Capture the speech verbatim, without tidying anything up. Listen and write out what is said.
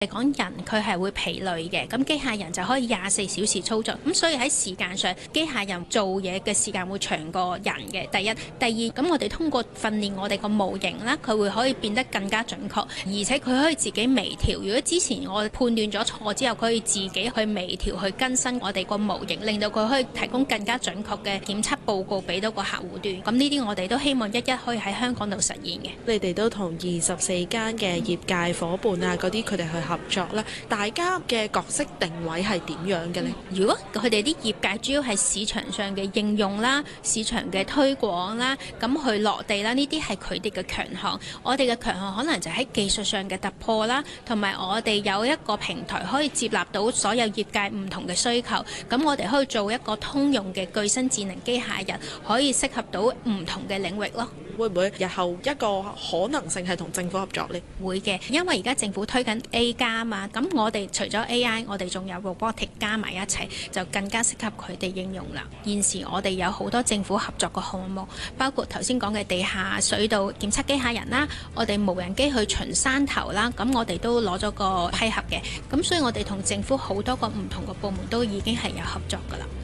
嚟講人佢係會疲累嘅，咁機械人就可以廿四小時操作，咁所以喺時間上機械人做嘢嘅時間會長過人嘅。第一，第二，咁我哋通過訓練我哋個模型啦，佢會可以變得更加準確，而且佢可以自己微調。如果之前我判斷咗錯之後，佢可以自己去微調去更新我哋個模型，令到佢可以提供更加準確嘅檢測報告俾到個客戶端。咁呢啲我哋都希望一一可以喺香港度實現嘅。 你哋都同二十四間嘅業界伙伴啊，嗰啲佢哋去合作啦，大家嘅角色定位係點樣嘅呢？ 如果佢哋啲業界主要係市場上嘅應用啦、市場嘅推廣啦，咁去落地啦，呢啲係佢哋嘅強項。我哋嘅強項可能就喺技術上嘅突破啦，同埋我哋有一個平台可以接納到所有業界唔同嘅需求。咁我哋可以做一個通用嘅具身智能機械人，可以適合到唔同嘅領域咯。 會唔會日後一個可能性係同政府合作呢？ 會嘅，因為而家政府推緊 A 加嘛，咁我哋除咗 A I， 我哋仲有 robotic 加埋一齊，就更加適合佢哋應用啦。現時我哋有好多政府合作嘅項目，包括頭先講嘅地下水道檢測機械人啦，我哋無人機去巡山頭啦，咁我哋都攞咗個批核嘅，咁所以我哋同政府好多個唔同嘅部門都已經係有合作㗎啦。